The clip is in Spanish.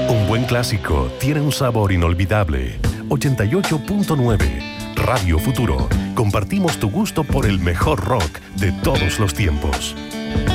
Un buen clásico tiene un sabor inolvidable. 88.9 Radio Futuro. Compartimos tu gusto por el mejor rock de todos los tiempos.